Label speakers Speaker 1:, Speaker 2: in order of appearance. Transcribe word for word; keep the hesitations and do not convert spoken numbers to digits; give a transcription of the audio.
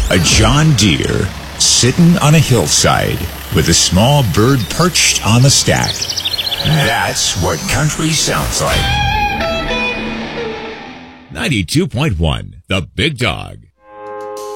Speaker 1: A John Deere sitting on a hillside with a small bird perched on the stack. That's what country sounds like.
Speaker 2: ninety-two point one, The Big Dog.